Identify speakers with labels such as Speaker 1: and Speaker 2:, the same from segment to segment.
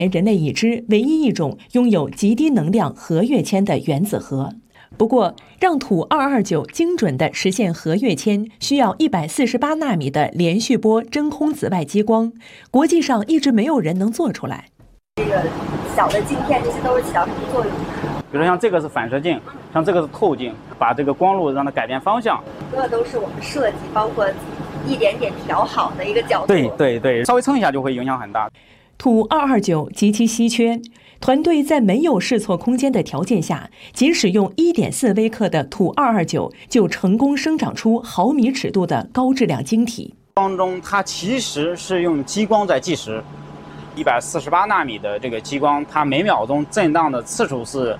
Speaker 1: 人类已知唯一一种拥有极低能量核跃迁的原子核。不过，让土229精准地实现核跃迁，需要148纳米的连续波真空紫外激光，国际上一直没有人能做出来。
Speaker 2: 这个小的镜片，这些都是起到什么作用？
Speaker 3: 比如像这个是反射镜，像这个是透镜，把这个光路让它改变方向。
Speaker 2: 这都是我们设计，包括一点点调好的一个角度。
Speaker 3: 对，稍微蹭一下就会影响很大。
Speaker 1: 土229极其稀缺，团队在没有试错空间的条件下，仅使用1.4微克的土229就成功生长出毫米尺度的高质量晶体。
Speaker 3: 当中它其实是用激光在计时，148纳米的这个激光，它每秒钟震荡的次数是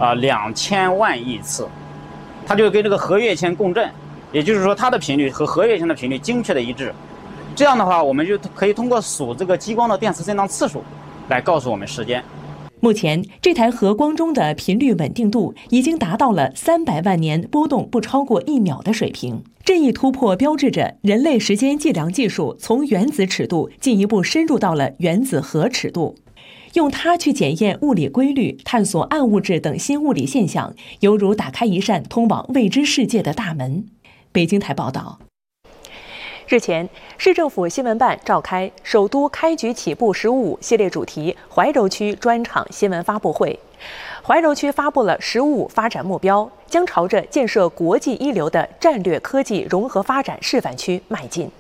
Speaker 3: 2000万亿次，它就跟这个核跃迁共振，也就是说它的频率和核跃迁的频率精确的一致。这样的话，我们就可以通过数这个激光的电磁震荡次数，来告诉我们时间。
Speaker 1: 目前，这台核光中的频率稳定度已经达到了300万年波动不超过1秒的水平。这一突破标志着人类时间计量技术从原子尺度进一步深入到了原子核尺度。用它去检验物理规律、探索暗物质等新物理现象，犹如打开一扇通往未知世界的大门。北京台报道。日前，市政府新闻办召开首都开局起步15.5系列主题怀柔区专场新闻发布会。怀柔区发布了15.5发展目标，将朝着建设国际一流的战略科技融合发展示范区迈进。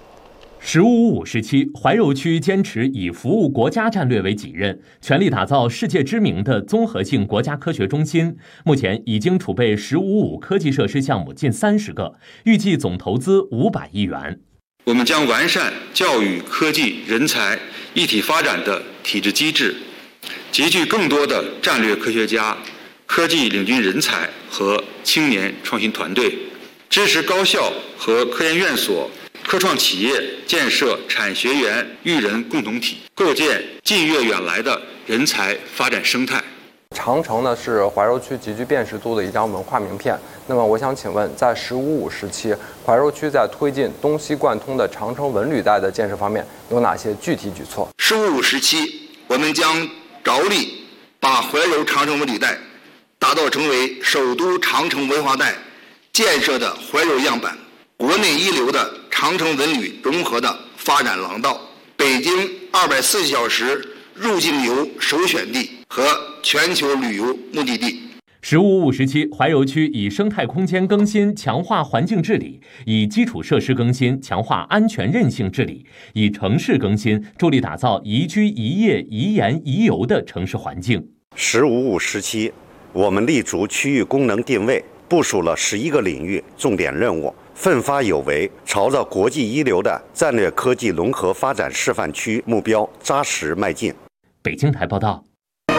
Speaker 4: 15.5时期，怀柔区坚持以服务国家战略为己任，全力打造世界知名的综合性国家科学中心。目前已经储备15.5科技设施项目近30个，预计总投资500亿元。
Speaker 5: 我们将完善教育、科技、人才一体发展的体制机制，集聚更多的战略科学家、科技领军人才和青年创新团队，支持高校和科研院所、科创企业建设产学研育人共同体，构建近悦远来的人才发展生态。
Speaker 6: 长城呢是怀柔区极具辨识度的一张文化名片。那么我想请问，在15.5时期，怀柔区在推进东西贯通的长城文旅带的建设方面有哪些具体举措
Speaker 7: ？15.5时期，我们将着力把怀柔长城文旅带打造成为首都长城文化带建设的怀柔样板，国内一流的长城文旅融合的发展廊道，北京240小时入境游首选地和全球旅游目的地。
Speaker 4: 15.5时期，怀柔区以生态空间更新强化环境治理，以基础设施更新强化安全韧性治理，以城市更新助力打造宜居宜业宜研宜游的城市环境。
Speaker 8: 15.5时期，我们立足区域功能定位，部署了11个领域重点任务，奋发有为，朝着国际一流的战略科技融合发展示范区目标扎实迈进。
Speaker 4: 北京台报道。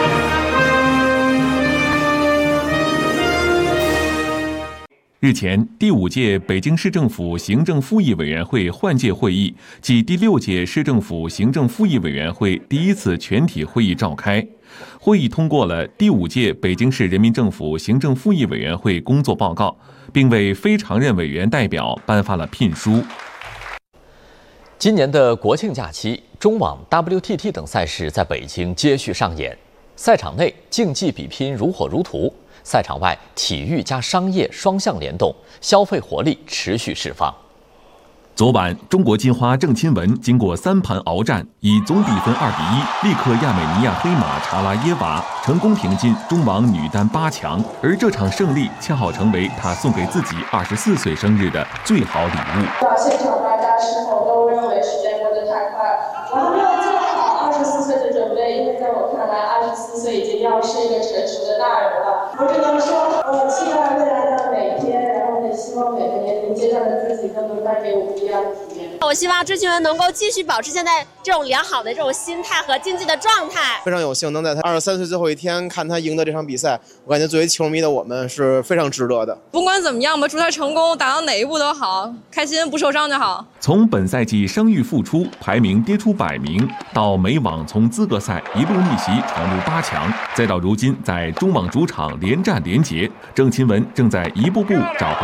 Speaker 9: 日前，第5届北京市政府行政复议委员会换届会议暨第6届市政府行政复议委员会第1次全体会议召开。会议通过了第5届北京市人民政府行政复议委员会工作报告，并为非常任委员代表颁发了聘书。
Speaker 10: 今年的国庆假期，中网、WTT 等赛事在北京接续上演。赛场内竞技比拼如火如荼，赛场外体育加商业双向联动，消费活力持续释放。
Speaker 9: 昨晚，中国金花郑钦文经过3盘鏖战，以总比分2-1力克亚美尼亚黑马查拉耶娃，成功挺进中网女单8强。而这场胜利恰好成为她送给自己24岁生日的最好礼物。
Speaker 11: 不知道现场大家是否都认为时间过得太快，我还没有做好24岁的准备，因为在我看来，24岁已经要是一个成熟的大人了。我只能说，我期待未来的每天，然后也希望每个年龄阶段的自己都能带给我不一样的体验。
Speaker 12: 我希望郑钦文能够继续保持现在这种良好的这种心态和竞技的状态。
Speaker 13: 非常有幸能在他23岁最后一天看他赢得这场比赛，我感觉作为球迷的我们是非常值得的。
Speaker 14: 不管怎么样吧，祝他成功，打到哪一步都好，开心不受伤就好。
Speaker 9: 从本赛季伤愈复出，排名跌出100名，到美网从资格赛一路逆袭闯入8强，再到如今在中网主场连战连捷，郑钦文正在一步步找回自己的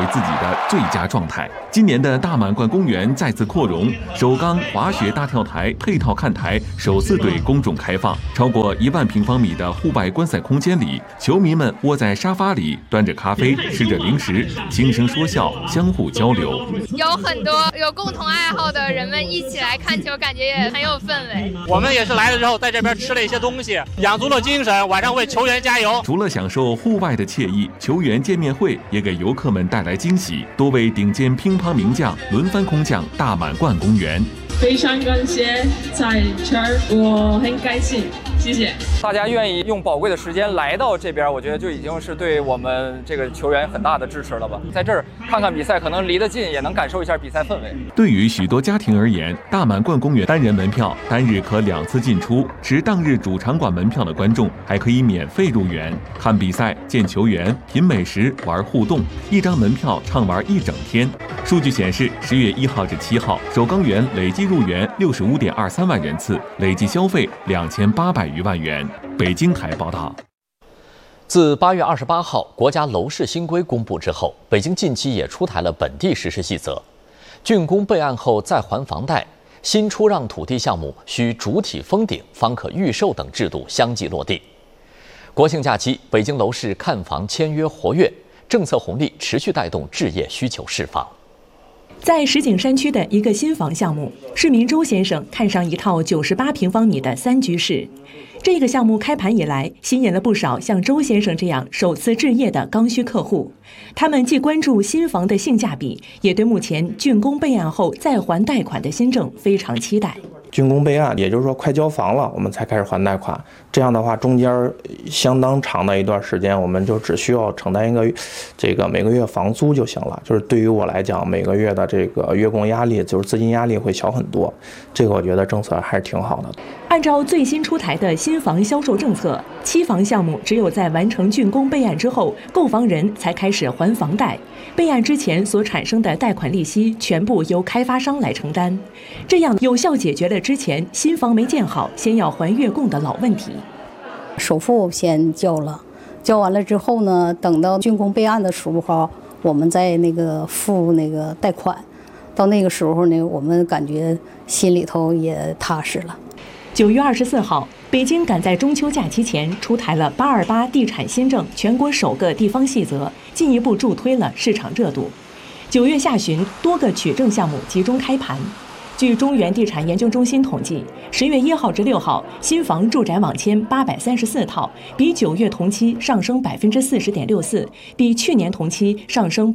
Speaker 9: 的最佳状态。今年的大满贯公园再次扩容，首钢滑雪大跳台配套看台首次对公众开放。超过1万平方米的户外观赛空间里，球迷们窝在沙发里，端着咖啡，吃着零食，轻声说笑，相互交流。
Speaker 15: 有很多有共同爱好的人们一起来看球，感觉也很有氛围。
Speaker 16: 我们也是来了之后，在这边吃了一些东西，养足了精神，晚上为球员加油。
Speaker 9: 除了享受户外的惬意，球员见面会也给游客们带来惊喜。多位顶尖乒乓名将轮番空降大满贯公园。
Speaker 11: 非常感谢在这儿，我很开心，谢谢。
Speaker 17: 大家愿意用宝贵的时间来到这边，我觉得就已经是对我们这个球员很大的支持了吧。在这儿看看比赛，可能离得近，也能感受一下比赛氛围。
Speaker 9: 对于许多家庭而言，大满贯公园单人门票单日可2次进出，持当日主场馆门票的观众还可以免费入园看比赛、见球员、品美食、玩互动，一张门票畅玩1整天。数据显示，10月1号至7号，首钢园累计入园65.23万人次，累计消费2800余万元。北京台报道。
Speaker 10: 自8月28号国家楼市新规公布之后，北京近期也出台了本地实施细则，竣工备案后再还房贷、新出让土地项目需主体封顶方可预售等制度相继落地。国庆假期，北京楼市看房签约活跃，政策红利持续带动置业需求释放。
Speaker 1: 在石景山区的一个新房项目，市民周先生看上一套98平方米的3居室。这个项目开盘以来，吸引了不少像周先生这样首次置业的刚需客户。他们既关注新房的性价比，也对目前竣工备案后再还贷款的新政非常期待。
Speaker 18: 竣工备案，也就是说快交房了，我们才开始还贷款。这样的话，中间相当长的一段时间，我们就只需要承担一个每个月房租就行了。就是对于我来讲，每个月的这个月供压力，就是资金压力会小很多。这个我觉得政策还是挺好的。
Speaker 1: 按照最新出台的新房销售政策，期房项目只有在完成竣工备案之后，购房人才开始还房贷。备案之前所产生的贷款利息全部由开发商来承担，这样有效解决了之前新房没建好先要还月供的老问题。
Speaker 19: 首付先交了，交完了之后呢，等到竣工备案的时候，我们再付贷款。到那个时候呢，我们感觉心里头也踏实了。
Speaker 1: 9月24号，北京赶在中秋假期前出台了828地产新政全国首个地方细则，进一步助推了市场热度。9月下旬，多个取证项目集中开盘。据中原地产研究中心统计，10月1号至6号，新房住宅网签834套，比9月同期上升40.64%，比去年同期上升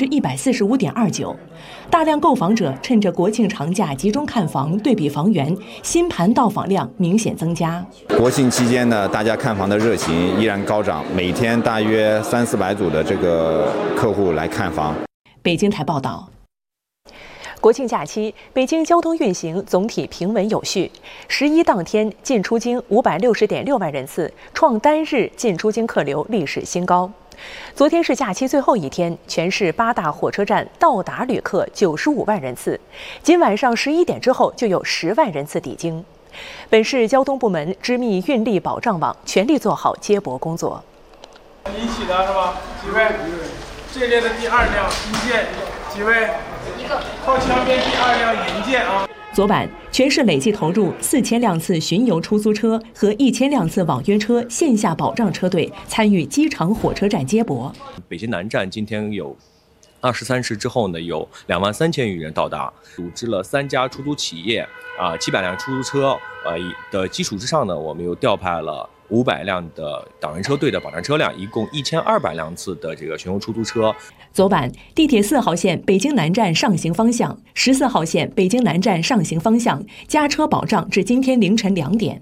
Speaker 1: 145.29%。大量购房者趁着国庆长假集中看房，对比房源，新盘到访量明显增加。
Speaker 20: 国庆期间呢，大家看房的热情依然高涨，每天大约300-400组的这个客户来看房。
Speaker 1: 北京台报道。国庆假期，北京交通运行总体平稳有序。11当天进出京560.6万人次，创单日进出京客流历史新高。昨天是假期最后一天，全市8大火车站到达旅客95万人次。今晚上11点之后就有10万人次抵京。本市交通部门织密运力保障网，全力做好接驳工作。
Speaker 21: 一起的是吧？几位？这列的第2辆一件，几位？一个。靠墙边第2辆引荐啊。
Speaker 1: 昨晚，全市累计投入4000辆次巡游出租车和1000辆次网约车线下保障车队参与机场火车站接驳。
Speaker 22: 北京南站今天有23时之后呢，有23000余人到达，组织了3家出租企业700辆出租车的基础之上呢，我们又调派了500辆的党员车队的保障车辆，一共1200辆次的这个巡游出租车。
Speaker 1: 昨晚，地铁4号线北京南站上行方向、14号线北京南站上行方向加车保障至今天凌晨2点。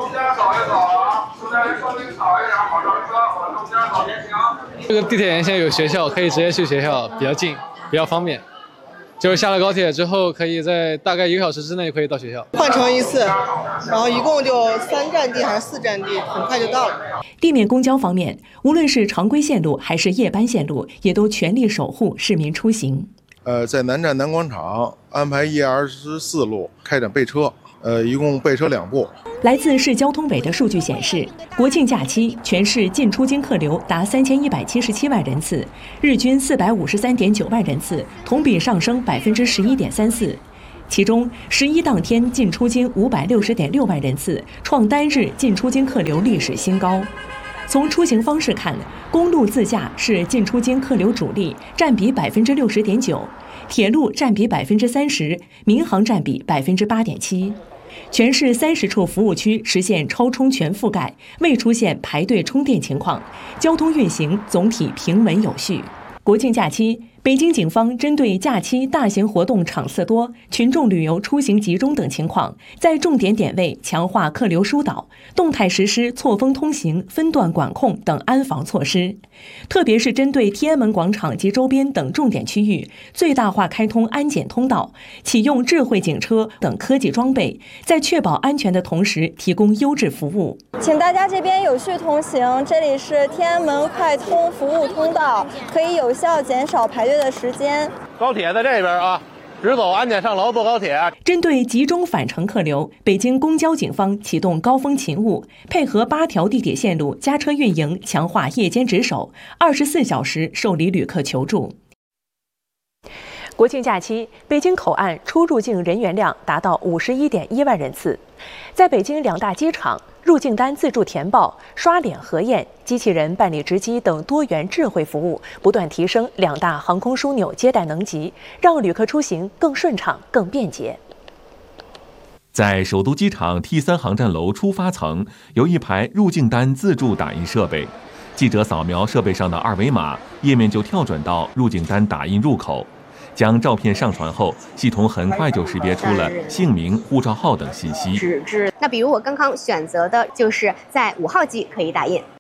Speaker 23: 这个地铁沿线有学校，可以直接去学校，比较近，比较方便。就是下了高铁之后，可以在大概1个小时之内可以到学校。
Speaker 24: 换乘一次，然后一共就3站地还是4站地，很快就到了。
Speaker 1: 地面公交方面，无论是常规线路还是夜班线路，也都全力守护市民出行。
Speaker 25: 在南站南广场安排124路开展备车，
Speaker 2: 一共备车2部。
Speaker 1: 来自市交通委的数据显示，国庆假期全市进出京客流达3177万人次，日均453.9万人次，同比上升11.34%。其中，11当天进出京560.6万人次，创单日进出京客流历史新高。从出行方式看，公路自驾是进出京客流主力，占比60.9%，铁路占比30%，民航占比8.7%。全市30处服务区实现超充全覆盖，未出现排队充电情况，交通运行总体平稳有序。国庆假期，北京警方针对假期大型活动场次多、群众旅游出行集中等情况，在重点点位强化客流疏导，动态实施错峰通行、分段管控等安防措施。特别是针对天安门广场及周边等重点区域，最大化开通安检通道，启用智慧警车等科技装备，在确保安全的同时提供优质服务。
Speaker 3: 请大家这边有序通行，这里是天安门快通服务通道，可以有效减少排队的时间。
Speaker 21: 高铁在这边啊，直走安检上楼坐高铁。
Speaker 1: 针对集中返程客流，北京公交警方启动高峰勤务，配合8条地铁线路加车运营，强化夜间值守，24小时受理旅客求助。国庆假期，北京口岸出入境人员量达到51.1万人次。在北京2大机场，入境单自助填报、刷脸核验、机器人办理值机等多元智慧服务不断提升2大航空枢纽接待能级，让旅客出行更顺畅、更便捷。
Speaker 9: 在首都机场 T3 航站楼出发层，有一排入境单自助打印设备，记者扫描设备上的2维码，页面就跳转到入境单打印入口。将照片上传后，系统很快就识别出了姓名、护照号等信息。
Speaker 5: 那比如我刚刚选择的就是在5号机可以打印。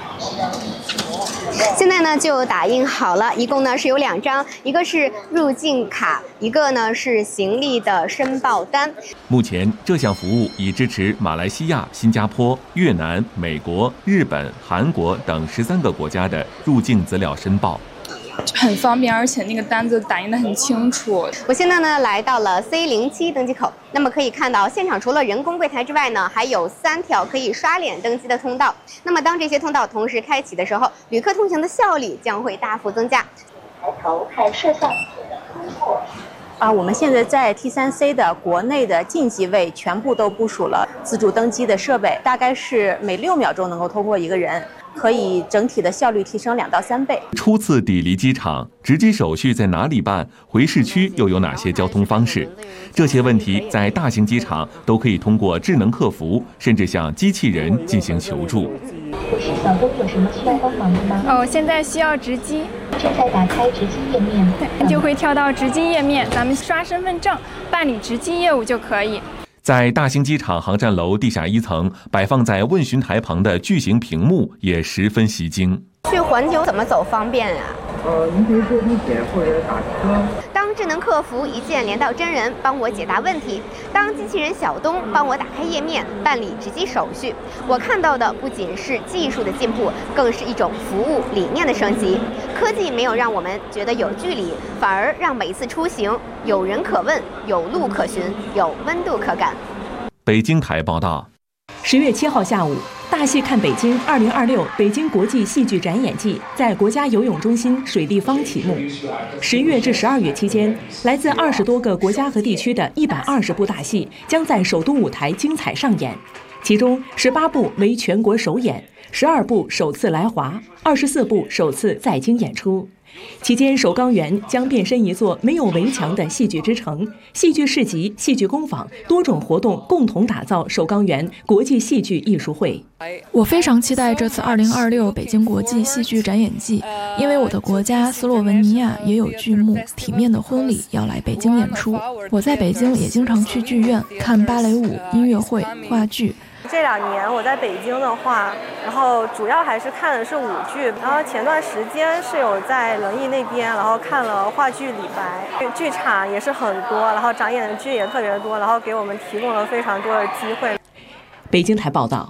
Speaker 5: 现在呢就打印好了，一共呢是有2张，一个是入境卡，一个呢是行李的申报单。
Speaker 9: 目前这项服务已支持马来西亚、新加坡、越南、美国、日本、韩国等13个国家的入境资料申报。
Speaker 6: 很方便，而且那个单子打印得很清楚。
Speaker 5: 我现在呢来到了 C07 登机口，那么可以看到现场除了人工柜台之外呢，还有3条可以刷脸登机的通道。那么当这些通道同时开启的时候，旅客通行的效率将会大幅增加。抬头看摄像头。我们现在在 T3C 的国内的近机位全部都部署了自助登机的设备，大概是每6秒钟能够通过一个人，可以整体的效率提升2到3倍。
Speaker 9: 初次抵离机场，值机手续在哪里办？回市区又有哪些交通方式？这些问题在大型机场都可以通过智能客服，甚至向机器人进行求助。
Speaker 25: 小东有什么需要帮忙的吗？
Speaker 15: 现在需要值机，
Speaker 25: 正在打开值机页面，
Speaker 15: 就会跳到值机页面，咱们刷身份证办理值机业务就可以。
Speaker 9: 在大兴机场航站楼地下1层摆放在问询台旁的巨型屏幕也十分吸睛。
Speaker 5: 去环球怎么走方便啊？
Speaker 21: 您可以坐地铁或者打车。
Speaker 5: 当智能客服一键连到真人，帮我解答问题；当机器人小东帮我打开页面，办理值机手续。我看到的不仅是技术的进步，更是一种服务理念的升级。科技没有让我们觉得有距离，反而让每次出行有人可问，有路可循，有温度可感。
Speaker 9: 北京台报道。
Speaker 1: 10月7号下午，大戏看北京2026北京国际戏剧展演季在国家游泳中心水立方启幕。10月至12月期间，来自20多个国家和地区的120部大戏将在首都舞台精彩上演，其中18部为全国首演，12部首次来华，24部首次在京演出。期间，首钢园将变身一座没有围墙的戏剧之城，戏剧市集、戏剧工坊多种活动共同打造首钢园国际戏剧艺术会。
Speaker 6: 我非常期待这次2026北京国际戏剧展演季，因为我的国家斯洛文尼亚也有剧目《体面的婚礼》要来北京演出。我在北京也经常去剧院看芭蕾舞、音乐会、话剧。
Speaker 3: 这2年我在北京的话，然后主要还是看的是舞剧，然后前段时间是有在冷艺那边，然后看了话剧《李白》，剧场也是很多，然后展演的剧也特别多，然后给我们提供了非常多的机会。
Speaker 1: 北京台报道。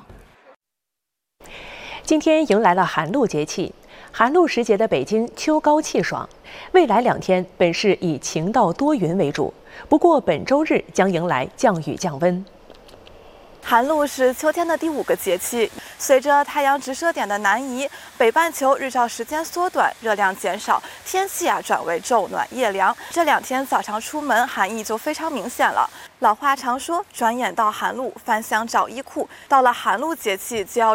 Speaker 1: 今天迎来了寒露节气，寒露时节的北京秋高气爽，未来2天本市以晴到多云为主，不过本周日将迎来降雨降温。
Speaker 2: 寒露是秋天的第5个节气，随着太阳直射点的南移，北半球日照时间缩短，热量减少，天气转为昼暖夜凉。这2天早上出门寒意就非常明显了。老话常说，转眼到寒露，翻箱找衣裤。到了寒露节气，就要